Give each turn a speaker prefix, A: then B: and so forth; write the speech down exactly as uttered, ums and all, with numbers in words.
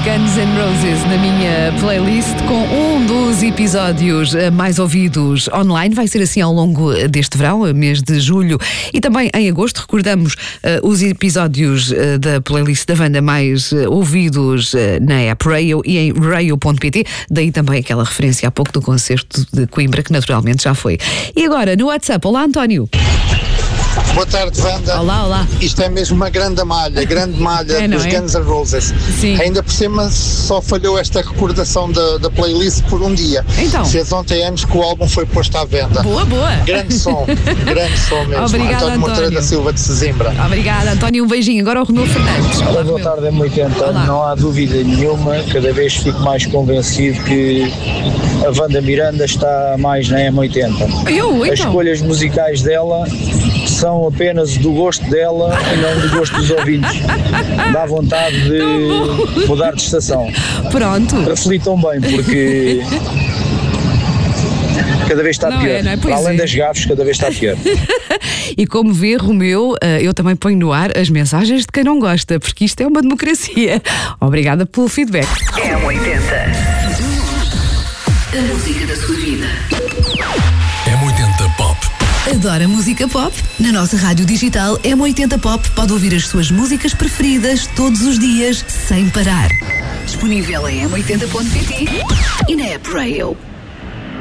A: Guns N' Roses na minha playlist com um dos episódios mais ouvidos online. Vai ser assim ao longo deste verão, mês de julho e também em agosto. Recordamos uh, os episódios uh, da playlist da Wanda mais uh, ouvidos uh, na app Rayo e em rayo ponto pt. Daí também aquela referência há pouco do concerto de Coimbra, que naturalmente já foi. E agora no WhatsApp. Olá, António.
B: Boa tarde, Wanda.
A: Olá, olá.
B: Isto é mesmo uma grande malha, grande malha
A: é,
B: dos
A: é?
B: Guns N' Roses.
A: Sim.
B: Ainda por cima só falhou esta recordação da, da playlist por um dia.
A: Então.
B: Fez ontem anos que o álbum foi posto à venda.
A: Boa, boa.
B: Grande som, grande som mesmo.
A: Obrigada,
B: António Monteiro da Silva de Sesimbra.
A: Obrigada, António. Um beijinho. Agora o Romeu Fernandes.
C: Olá, boa tarde, M oitenta.
A: Olá.
C: Não há dúvida nenhuma, cada vez fico mais convencido que a Wanda Miranda está mais na M oitenta.
A: Eu, então.
C: As escolhas musicais dela são apenas do gosto dela e não do gosto dos ouvintes. Dá vontade de mudar de estação.
A: Pronto.
C: Reflitam bem, porque cada vez está
A: Não
C: pior.
A: é, não é? Pois
C: Para além
A: é.
C: das gafes, cada vez está pior.
A: E como vê, Romeu, eu também ponho no ar as mensagens de quem não gosta, porque isto é uma democracia. Obrigada pelo feedback.
D: M oitenta. A música da sua vida.
E: M oitenta Pop.
F: Adora música pop? Na nossa rádio digital M oitenta Pop pode ouvir as suas músicas preferidas todos os dias, sem parar.
D: Disponível em m oitenta ponto pt e na app Rayo.